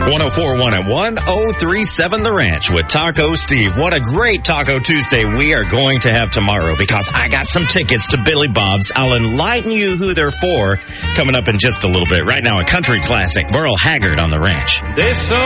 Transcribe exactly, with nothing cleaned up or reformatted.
one oh four point one and one oh three point seven The Ranch with Taco Steve. What a great Taco Tuesday we are going to have tomorrow because I got some tickets to Billy Bob's. I'll enlighten you who they're for coming up in just a little bit. Right now, a country classic, Merle Haggard on The Ranch. This